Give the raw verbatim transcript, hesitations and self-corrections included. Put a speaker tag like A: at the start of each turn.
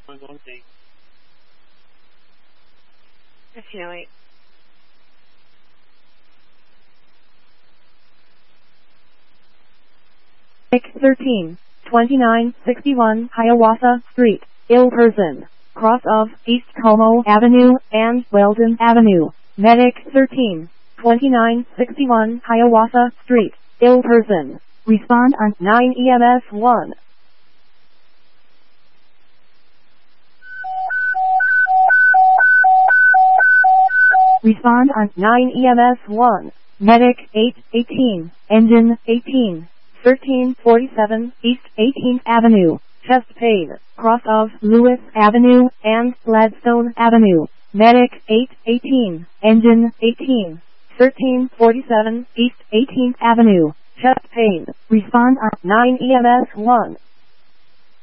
A: fifteen oh eight.
B: thirteen, twenty-nine sixty-one Hiawatha Street, ill person, cross of East Como Avenue and Weldon Avenue. Medic thirteen, twenty-nine sixty-one Hiawatha Street, ill person. Respond on nine E M S one. Respond on nine E M S one. Medic eight eighteen, engine eighteen, thirteen forty-seven East eighteenth Avenue, chest pain, cross of Lewis Avenue and Gladstone Avenue. Medic eight eighteen, engine eighteen, thirteen forty-seven East eighteenth Avenue, chest pain. Respond on nine E M S one.